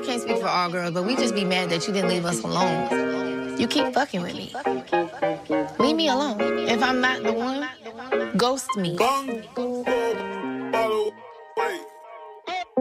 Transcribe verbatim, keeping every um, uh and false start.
can't speak for all girls, but we just be mad that you didn't leave us alone. You keep fucking with me. Leave me alone. If I'm not the one, ghost me.